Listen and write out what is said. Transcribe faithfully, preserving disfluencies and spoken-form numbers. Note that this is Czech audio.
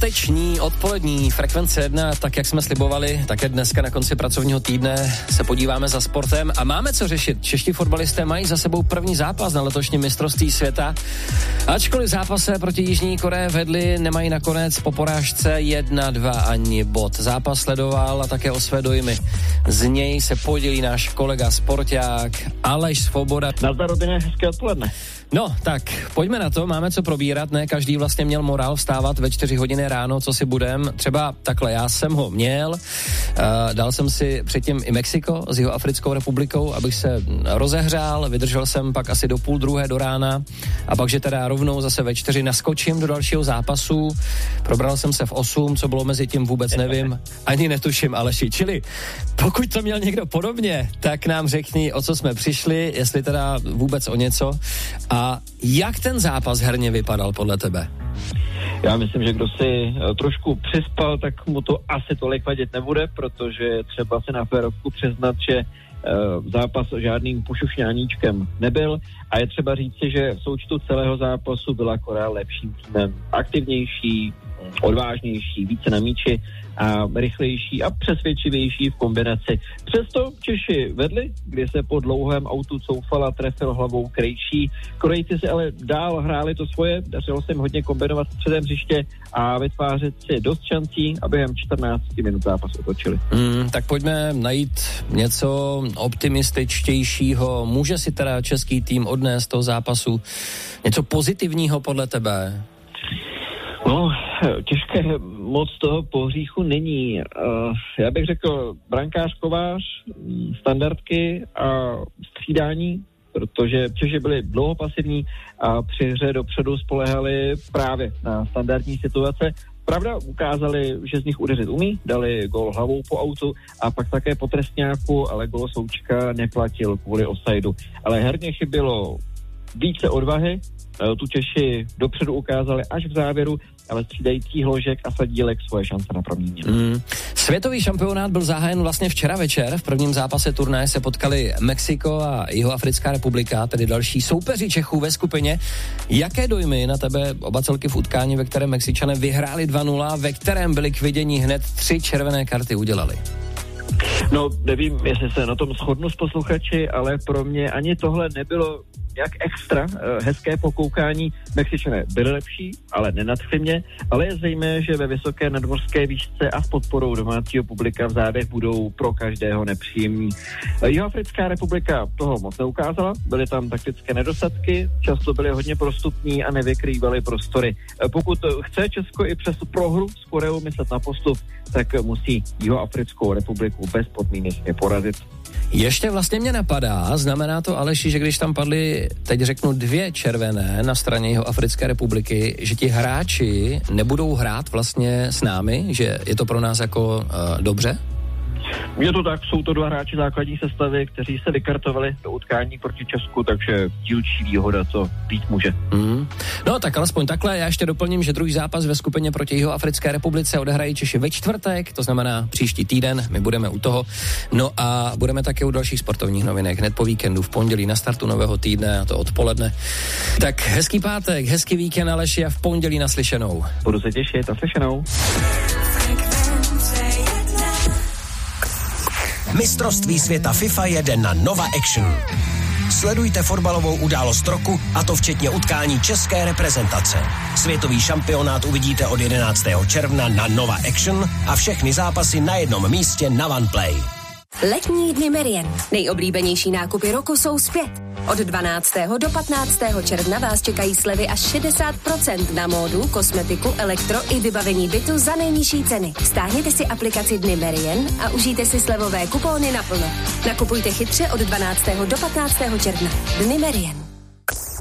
Páteční odpolední Frekvence jedna, tak jak jsme slibovali, také dneska na konci pracovního týdne se podíváme za sportem a máme co řešit. Čeští fotbalisté mají za sebou první zápas na letošním mistrovství světa. Ačkoliv zápase proti Jižní Koreji vedli, nemají nakonec po porážce jedna dva ani bod. Zápas sledoval a také o své dojmy. Z něj se podělí náš kolega sporták Aleš Svoboda. Nazdar, Robine, hezké odpoledne. No, tak pojďme na to, máme co probírat, ne každý vlastně měl morál vstávat ve čtyři hodiny ráno, co si budem, třeba takhle, já jsem ho měl, uh, dal jsem si předtím i Mexiko s Jihoafrickou republikou, abych se rozehřál, vydržel jsem pak asi do půl druhé do rána a pak, že teda rovnou zase ve čtyři naskočím do dalšího zápasu, probral jsem se v osm, co bylo mezi tím vůbec nevím, ani netuším, Aleši, čili pokud to měl někdo podobně, tak nám řekni, o co jsme přišli, jestli teda vůbec o něco a A jak ten zápas herně vypadal podle tebe? Já myslím, že kdo si trošku přispal, tak mu to asi tolik vadit nebude, protože třeba se na férovku přiznat, že uh, zápas žádným pušušňáníčkem nebyl a je třeba říci, že v součtu celého zápasu byla Korea lepším týmem, aktivnější, odvážnější, více na míči a rychlejší a přesvědčivější v kombinaci. Přesto Češi vedli, kdy se po dlouhém autu coufala, trefil hlavou Krejčí. Korejci si ale dál hráli to svoje, dařilo se jim hodně kombinovat v předem hřiště a vytvářet si dost šancí a během čtrnácti minut zápas otočili. Mm, tak pojďme najít něco optimističtějšího. Může si teda český tým odnést toho zápasu něco pozitivního podle tebe? No, těžké moc toho pohříchu není. Uh, já bych řekl brankář, kovář, standardky a střídání, protože Češi byli dlouho pasivní a při hře dopředu spolehali právě na standardní situace. Pravda, ukázali, že z nich udeřit umí, dali gól hlavou po autu a pak také po trestňáku, ale gól Součka neplatil kvůli offsideu. Ale herně chybělo více odvahy, tu Češi dopředu ukázali až v závěru, ale střídající Hložek a Sadílek svoje šance na proměnění. Mm. Světový šampionát byl zahájen vlastně včera večer. V prvním zápase turnaje se potkali Mexiko a Jihoafrická republika, tedy další soupeři Čechů ve skupině. Jaké dojmy na tebe oba celky v utkání, ve kterém Mexičané vyhráli dva nula, ve kterém byly k vidění hned tři červené karty udělali? No, nevím, jestli se na tom shodnu s posluchači, ale pro mě ani tohle nebylo jak extra hezké pokoukání. Mexičané byli lepší, ale nenadchli mě, ale je zřejmé, že ve vysoké nadmořské výšce a s podporou domácího publika v zádech budou pro každého nepříjemní. Jihoafrická republika toho moc neukázala, byly tam taktické nedostatky, často byly hodně prostupní a nevykrývaly prostory. Pokud chce Česko i přes prohru s Koreou myslet na postup, tak musí Jihoafrickou republiku bezpodmínečně porazit. Ještě vlastně mě napadá, znamená to, Aleši, že když tam padly, teď řeknu, dvě červené na straně Jihoafrické republiky, že ti hráči nebudou hrát vlastně s námi, že je to pro nás jako uh, dobře? Je to tak, jsou to dva hráči základní sestavy, kteří se vykartovali do utkání proti Česku, takže dílčí výhoda to být může. Mm. No tak alespoň takhle, já ještě doplním, že druhý zápas ve skupině proti Jihoafrické republice odehrají Češi ve čtvrtek, to znamená příští týden, my budeme u toho. No a budeme také u dalších sportovních novinek, hned po víkendu, v pondělí na startu nového týdne, a to odpoledne. Tak hezký pátek, hezký víkend, Aleši, a v pondělí naslyšenou. Budu se těšit, naslyšenou. Mistrovství světa FIFA jede na Nova Action. Sledujte fotbalovou událost roku, a to včetně utkání české reprezentace. Světový šampionát uvidíte od jedenáctého června na Nova Action a všechny zápasy na jednom místě na OnePlay. Letní dny Merian. Nejoblíbenější nákupy roku jsou zpět. Od dvanáctého do patnáctého června vás čekají slevy až šedesát procent na módu, kosmetiku, elektro i vybavení bytu za nejnižší ceny. Stáhněte si aplikaci Dny Merian a užijte si slevové kupóny naplno. Nakupujte chytře od dvanáctého do patnáctého června. Dny Merian.